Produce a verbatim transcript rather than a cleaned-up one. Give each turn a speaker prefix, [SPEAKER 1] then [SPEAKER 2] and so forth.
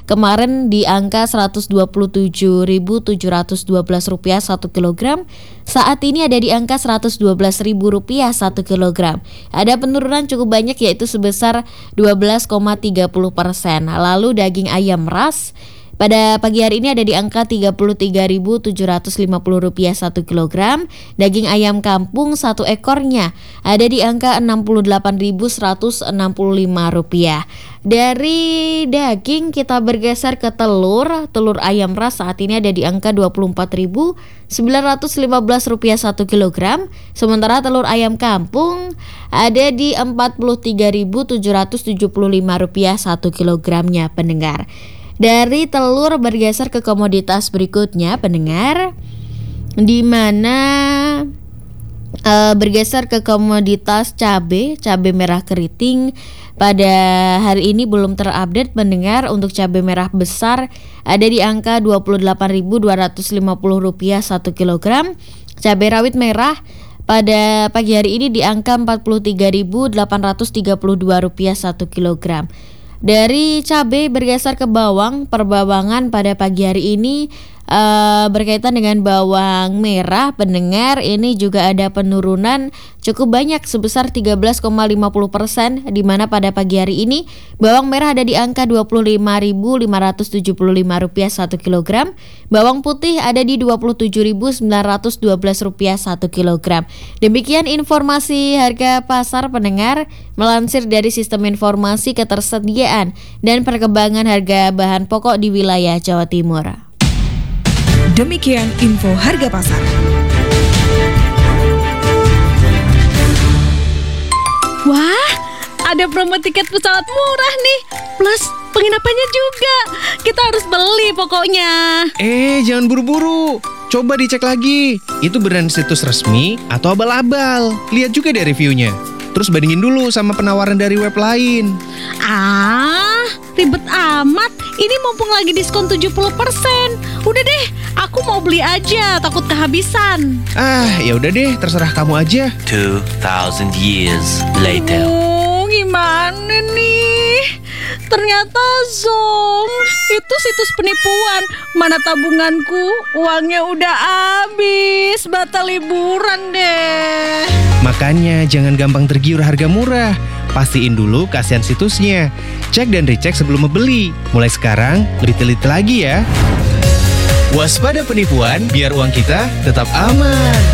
[SPEAKER 1] Kemarin di angka seratus dua puluh tujuh ribu tujuh ratus dua belas rupiah satu kilogram. Saat ini ada di angka seratus dua belas ribu rupiah satu kilogram. Ada penurunan cukup banyak yaitu sebesar dua belas koma tiga puluh persen. Lalu daging ayam ras pada pagi hari ini ada di angka tiga puluh tiga ribu tujuh ratus lima puluh rupiah satu kilogram. Daging ayam kampung satu ekornya ada di angka enam puluh delapan ribu seratus enam puluh lima rupiah. Dari daging kita bergeser ke telur. Telur ayam ras saat ini ada di angka dua puluh empat ribu sembilan ratus lima belas rupiah satu kilogram. Sementara telur ayam kampung ada di empat puluh tiga ribu tujuh ratus tujuh puluh lima rupiah satu kilogramnya, pendengar. Dari telur bergeser ke komoditas berikutnya, pendengar, di mana e, bergeser ke komoditas cabai, cabai merah keriting. Pada hari ini belum terupdate, pendengar. Untuk cabai merah besar ada di angka dua puluh delapan ribu dua ratus lima puluh rupiah satu kilogram. Cabai rawit merah pada pagi hari ini di angka empat puluh tiga ribu delapan ratus tiga puluh dua rupiah satu kilogram. Dari cabai bergeser ke bawang, perbawangan pada pagi hari ini uh, berkaitan dengan bawang merah, pendengar, ini juga ada penurunan cukup banyak sebesar tiga belas koma lima puluh persen, di mana pada pagi hari ini bawang merah ada di angka dua puluh lima ribu lima ratus tujuh puluh lima rupiah satu kilogram. Bawang putih ada di dua puluh tujuh ribu sembilan ratus dua belas rupiah satu kilogram. Demikian informasi harga pasar, pendengar, melansir dari Sistem Informasi Ketersediaan dan Perkembangan Harga Bahan Pokok di wilayah Jawa Timur.
[SPEAKER 2] Demikian info harga pasar.
[SPEAKER 3] Wah, ada promo tiket pesawat murah nih, plus penginapannya juga. Kita harus beli pokoknya.
[SPEAKER 4] Eh, jangan buru-buru. Coba dicek lagi. Itu beneran situs resmi atau abal-abal. Lihat juga deh reviewnya. Terus bandingin dulu sama penawaran dari web lain.
[SPEAKER 3] Ah, ribet amat. Ini mumpung lagi diskon tujuh puluh persen. Udah deh, aku mau beli aja, takut kehabisan.
[SPEAKER 4] Ah, ya udah deh, terserah kamu aja.
[SPEAKER 5] two thousand years later.
[SPEAKER 3] Oh, gimana nih? Ternyata Zong itu situs penipuan. Mana tabunganku? Uangnya udah habis. Batal liburan deh.
[SPEAKER 4] Makanya jangan gampang tergiur harga murah. Pastiin dulu keaslian situsnya. Cek dan recheck sebelum membeli. Mulai sekarang lebih teliti lagi ya. Waspada penipuan biar uang kita tetap aman.